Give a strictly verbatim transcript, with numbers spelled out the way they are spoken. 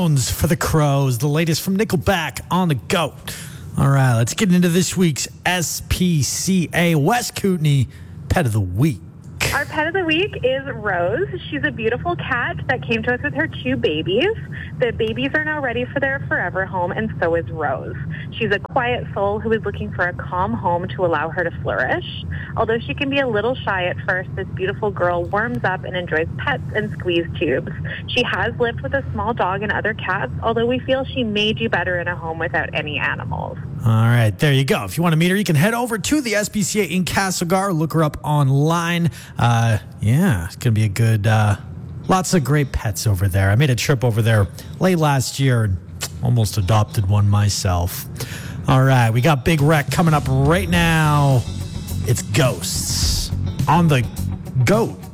Bones for the Crows, the latest from Nickelback on the GOAT. All right, let's get into this week's S P C A. Wes Kootenay, Pet of the Week. Our pet of the week is Rose. She's a beautiful cat that came to us with her two babies. The babies are now ready for their forever home, and so is Rose. She's a quiet soul who is looking for a calm home to allow her to flourish. Although she can be a little shy at first, this beautiful girl warms up and enjoys pets and squeeze tubes. She has lived with a small dog and other cats, although we feel she may do better in a home without any animals. All right, there you go. If you want to meet her, you can head over to the S P C A in Castlegar. Look her up online. Uh, yeah, it's going to be a good, uh, lots of great pets over there. I made a trip over there late last year and almost adopted one myself. All right, we got Big Wreck coming up right now. It's Ghosts on the GOAT.